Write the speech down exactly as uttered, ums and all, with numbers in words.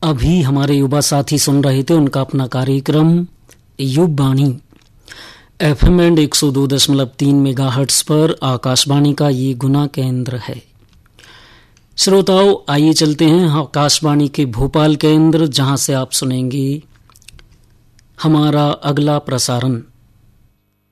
अभी हमारे युवा साथी सुन रहे थे उनका अपना कार्यक्रम युवाणी एफएम एंड एक सौ दो दशमलव तीन मेगाहर्ट्ज पर आकाशवाणी का ये गुना केंद्र है। श्रोताओं, आइए चलते हैं आकाशवाणी के भोपाल केंद्र, जहां से आप सुनेंगे हमारा अगला प्रसारण।